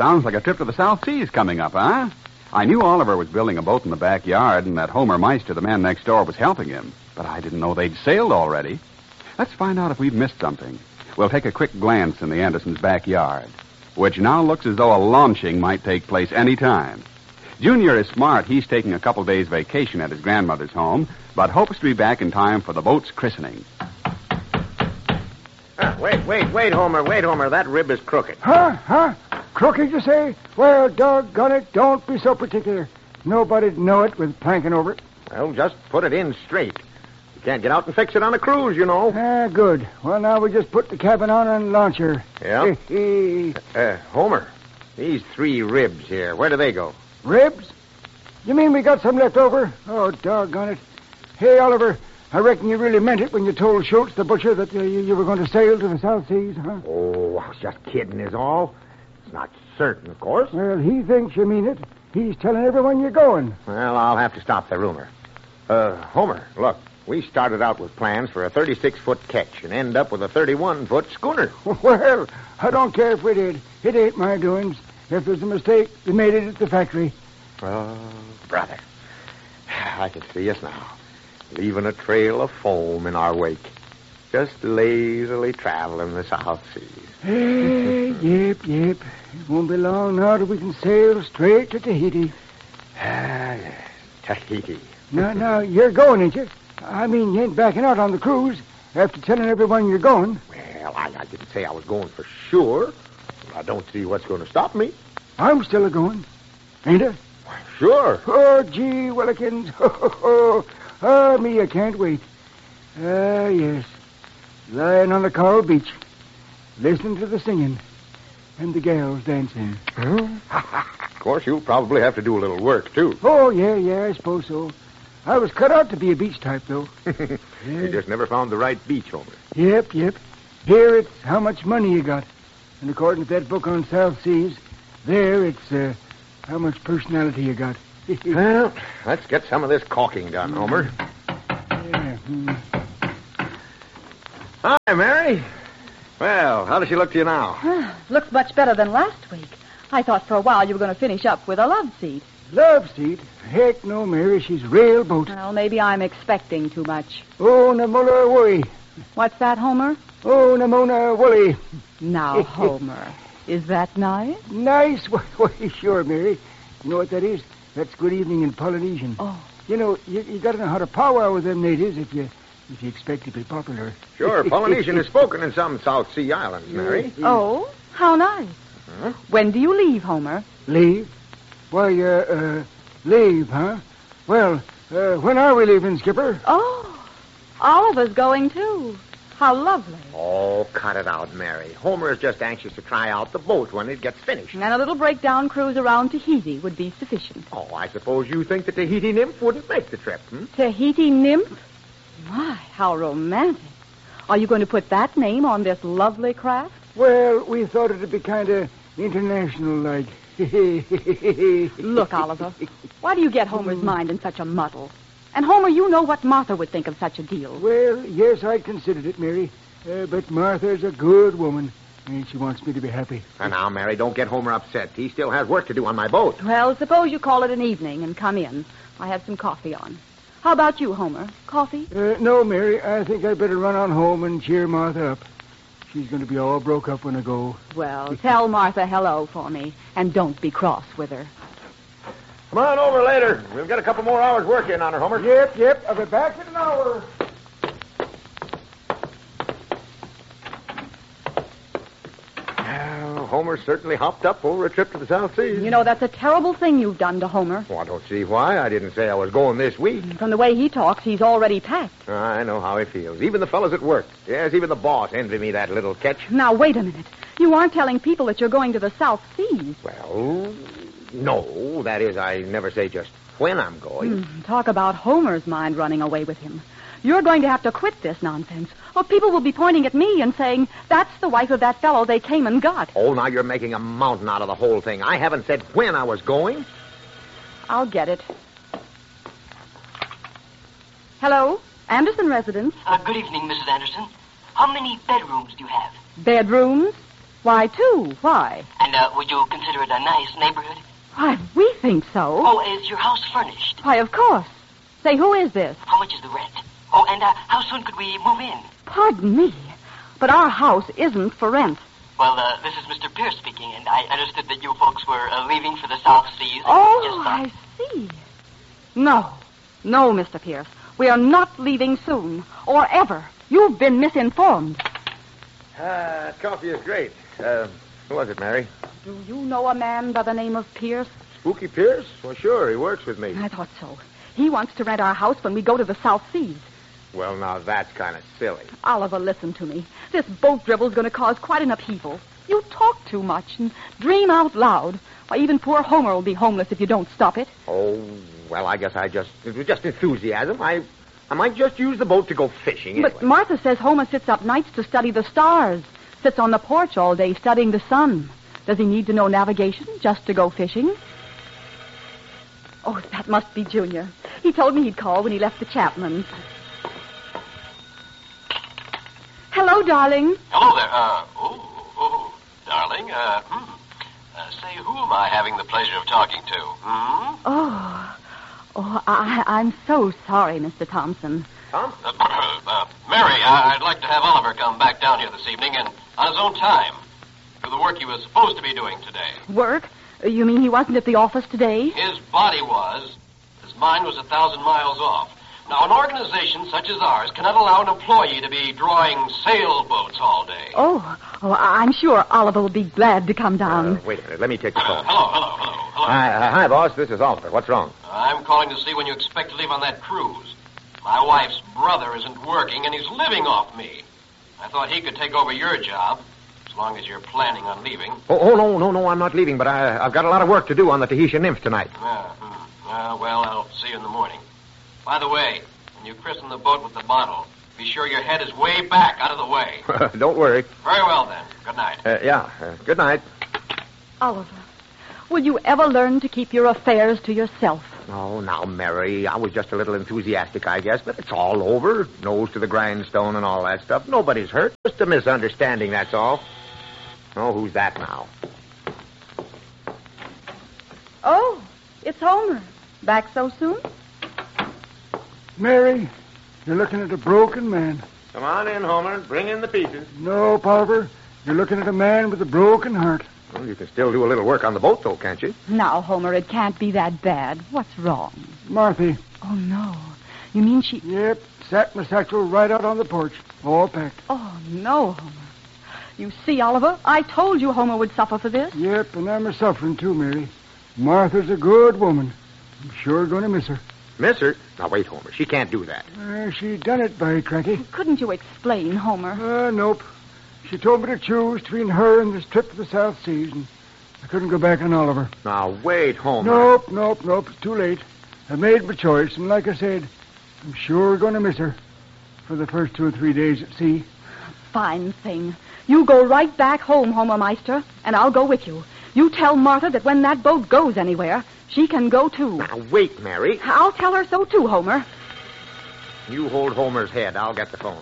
Sounds like a trip to the South Seas coming up, huh? I knew Oliver was building a boat in the backyard and that Homer Meister, the man next door, was helping him. But I didn't know they'd sailed already. Let's find out if we've missed something. We'll take a quick glance in the Andersons' backyard, which now looks as though a launching might take place any time. Junior is smart. He's taking a couple days' vacation at his grandmother's home, but hopes to be back in time for the boat's christening. Wait, Homer. That rib is crooked. Huh? Crooked, you say? Well, doggone it, don't be so particular. Nobody'd know it with planking over it. Well, just put it in straight. You can't get out and fix it on a cruise, you know. Good. Well, now we just put the cabin on and launch her. Yeah. Homer, these 3 ribs here, where do they go? Ribs? You mean we got some left over? Oh, doggone it. Hey, Oliver, I reckon you really meant it when you told Schultz, the butcher, that you were going to sail to the South Seas, huh? Oh, I was just kidding is all. It's not certain, of course. Well, he thinks you mean it. He's telling everyone you're going. Well, I'll have to stop the rumor. Homer, look, we started out with plans for a 36-foot catch and end up with a 31-foot schooner. Well, I don't care if we did. It ain't my doings. If there's a mistake, we made it at the factory. Oh, brother, I can see us now, leaving a trail of foam in our wake, just lazily traveling the South Seas. Yep. It won't be long now till we can sail straight to Tahiti. Yes, Tahiti. Now, you're going, ain't you? I mean, you ain't backing out on the cruise after telling everyone you're going. Well, I didn't say I was going for sure. I don't see what's going to stop me. I'm still a-going, ain't I? Why, sure. Oh, gee, Willikins. Me, I can't wait. Yes. Lying on the coral beach, listening to the singing and the gals dancing. Of course, you'll probably have to do a little work, too. Oh, yeah, I suppose so. I was cut out to be a beach type, though. You just never found the right beach, Homer. Yep. Here it's how much money you got. And according to that book on South Seas, there it's how much personality you got. Well, let's get some of this caulking done, Homer. Yeah. Hi, Mary. Well, how does she look to you now? Looks much better than last week. I thought for a while you were going to finish up with a love seat. Love seat? Heck no, Mary. She's real boat. Well, maybe I'm expecting too much. Oh, Namona Woolly. What's that, Homer? Oh, Namona Woolly. Now, Homer, is that nice? Nice? Why, sure, Mary. You know what that is? That's good evening in Polynesian. Oh. You know, you got to know how to powwow with them natives if you expect to be popular. Sure, Polynesian is spoken in some South Sea islands, Mary. Oh, how nice. Huh? When do you leave, Homer? Leave? Why, leave, huh? Well, when are we leaving, Skipper? Oh, Oliver's going, too. How lovely. Oh, cut it out, Mary. Homer is just anxious to try out the boat when it gets finished. And a little breakdown cruise around Tahiti would be sufficient. Oh, I suppose you think the Tahiti nymph wouldn't make the trip, hmm? Tahiti nymph? My, how romantic. Are you going to put that name on this lovely craft? Well, we thought it'd be kind of international, like. Look, Oliver, why do you get Homer's mind in such a muddle? And, Homer, you know what Martha would think of such a deal. Well, yes, I considered it, Mary. But Martha's a good woman, and she wants me to be happy. And now, Mary, don't get Homer upset. He still has work to do on my boat. Well, suppose you call it an evening and come in. I have some coffee on. How about you, Homer? Coffee? No, Mary, I think I'd better run on home and cheer Martha up. She's going to be all broke up when I go. Well, tell Martha hello for me, and don't be cross with her. Come on over later. We'll get a couple more hours work in on her, Homer. Yep. I'll be back in an hour. Well, Homer certainly hopped up over a trip to the South Seas. You know, that's a terrible thing you've done to Homer. Well, I don't see why. I didn't say I was going this week. From the way he talks, he's already packed. I know how he feels. Even the fellows at work. Yes, even the boss envy me that little catch. Now, wait a minute. You aren't telling people that you're going to the South Seas. Well, no. That is, I never say just when I'm going. Talk about Homer's mind running away with him. You're going to have to quit this nonsense, or people will be pointing at me and saying, that's the wife of that fellow they came and got. Oh, now you're making a mountain out of the whole thing. I haven't said when I was going. I'll get it. Hello? Anderson residence. Good evening, Mrs. Anderson. How many bedrooms do you have? Bedrooms? Why, 2? Why? And would you consider it a nice neighborhood? Why, we think so. Oh, is your house furnished? Why, of course. Say, who is this? How much is the rent? Oh, and how soon could we move in? Pardon me, but our house isn't for rent. Well, this is Mr. Pierce speaking, and I understood that you folks were leaving for the South Seas. Oh, I see. No, Mr. Pierce. We are not leaving soon, or ever. You've been misinformed. Coffee is great. Who was it, Mary? Do you know a man by the name of Pierce? Spooky Pierce? Well, sure, he works with me. I thought so. He wants to rent our house when we go to the South Seas. Well, now, that's kind of silly. Oliver, listen to me. This boat dribble's going to cause quite an upheaval. You talk too much and dream out loud. Why, even poor Homer will be homeless if you don't stop it. Oh, well, I guess it was just enthusiasm. I might just use the boat to go fishing anyway. But Martha says Homer sits up nights to study the stars. Sits on the porch all day studying the sun. Does he need to know navigation just to go fishing? Oh, that must be Junior. He told me he'd call when he left the Chapmans. Hello, darling. Hello there. Darling. Say, who am I having the pleasure of talking to? Hmm? I'm so sorry, Mr. Thompson. Tom? Mary, I'd like to have Oliver come back down here this evening and on his own time. Do the work he was supposed to be doing today. Work? You mean he wasn't at the office today? His body was. His mind was 1,000 miles off. Now, an organization such as ours cannot allow an employee to be drawing sailboats all day. Oh, I'm sure Oliver will be glad to come down. Wait a minute. Let me take the phone. Hello. Hi, boss. This is Oliver. What's wrong? I'm calling to see when you expect to leave on that cruise. My wife's brother isn't working, and he's living off me. I thought he could take over your job, as long as you're planning on leaving. Oh, no, I'm not leaving, but I've got a lot of work to do on the Tahitian Nymph tonight. Well, I'll see you in the morning. By the way, when you christen the boat with the bottle, be sure your head is way back out of the way. Don't worry. Very well, then. Good night. Good night. Oliver, will you ever learn to keep your affairs to yourself? Oh, now, Mary, I was just a little enthusiastic, I guess, but it's all over. Nose to the grindstone and all that stuff. Nobody's hurt. Just a misunderstanding, that's all. Oh, who's that now? Oh, it's Homer. Back so soon? Mary, you're looking at a broken man. Come on in, Homer. Bring in the pieces. No, Oliver, you're looking at a man with a broken heart. Well, you can still do a little work on the boat, though, can't you? Now, Homer, it can't be that bad. What's wrong? Marthy. Oh, no. You mean she... Yep, sat in the satchel right out on the porch, all packed. Oh, no, Homer. You see, Oliver, I told you Homer would suffer for this. Yep, and I'm a-suffering too, Mary. Martha's a good woman. I'm sure going to miss her. Miss her? Now, wait, Homer. She can't do that. She done it, by cracky. Couldn't you explain, Homer? Nope. She told me to choose between her and this trip to the South Seas, and I couldn't go back on Oliver. Now, wait, Homer. Nope. It's too late. I made my choice, and like I said, I'm sure going to miss her for the first 2 or 3 days at sea. Fine thing. You go right back home, Homer Meister, and I'll go with you. You tell Martha that when that boat goes anywhere, she can go too. Now, wait, Mary. I'll tell her so too, Homer. You hold Homer's head. I'll get the phone.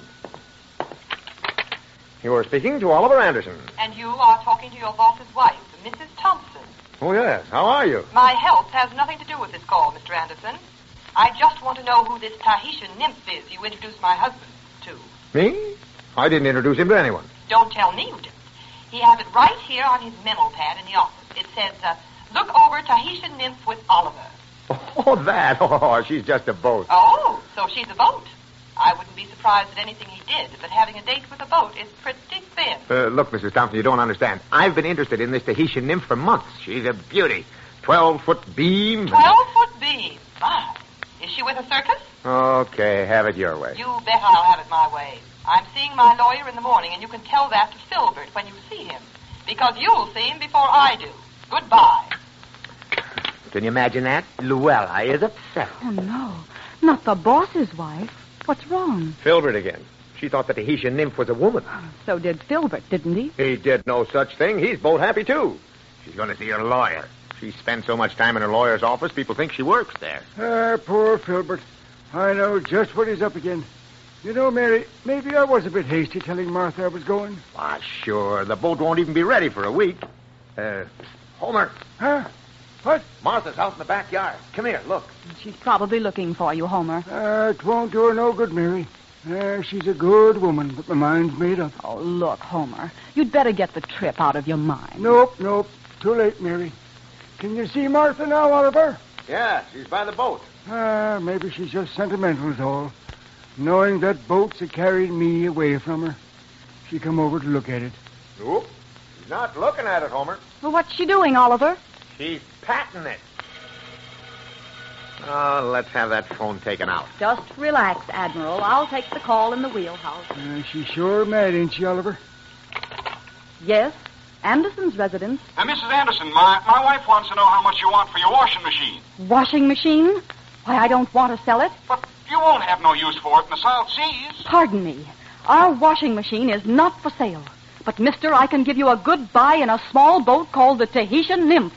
You're speaking to Oliver Anderson. And you are talking to your boss's wife, Mrs. Thompson. Oh, yes. How are you? My health has nothing to do with this call, Mr. Anderson. I just want to know who this Tahitian nymph is you introduced my husband to. Me? I didn't introduce him to anyone. Don't tell me you didn't. He has it right here on his memo pad in the office. It says, look over Tahitian nymph with Oliver. Oh, that. Oh, she's just a boat. Oh, so she's a boat. I wouldn't be surprised at anything he did, but having a date with a boat is pretty thin. Look, Mrs. Thompson, you don't understand. I've been interested in this Tahitian nymph for months. She's a beauty. 12-foot beam. 12-foot beam. My. Is she with a circus? Okay, have it your way. You bet I'll have it my way. I'm seeing my lawyer in the morning, and you can tell that to Filbert when you see him. Because you'll see him before I do. Goodbye. Can you imagine that? Luella is upset. Oh, no. Not the boss's wife. What's wrong? Filbert again. She thought the Tahitian nymph was a woman. So did Filbert, didn't he? He did no such thing. He's boat happy, too. She's going to see her lawyer. She spends so much time in her lawyer's office, people think she works there. Poor Filbert. I know just what he's up against. You know, Mary, maybe I was a bit hasty telling Martha I was going. Why, sure. The boat won't even be ready for a week. Homer, Huh? What? Martha's out in the backyard. Come here, look. She's probably looking for you, Homer. It won't do her no good, Mary. She's a good woman, but my mind's made up. Oh, look, Homer. You'd better get the trip out of your mind. Nope. Too late, Mary. Can you see Martha now, Oliver? Yeah, she's by the boat. Maybe she's just sentimental is all. Knowing that boat's a carried me away from her. She come over to look at it. Nope. She's not looking at it, Homer. Well, what's she doing, Oliver? She's patting it. Oh, let's have that phone taken out. Just relax, Admiral. I'll take the call in the wheelhouse. She's sure mad, ain't she, Oliver? Yes, Anderson's residence. Mrs. Anderson, my wife wants to know how much you want for your washing machine. Washing machine? Why, I don't want to sell it. But you won't have no use for it in the South Seas. Pardon me. Our washing machine is not for sale. But, mister, I can give you a good buy in a small boat called the Tahitian Nymph.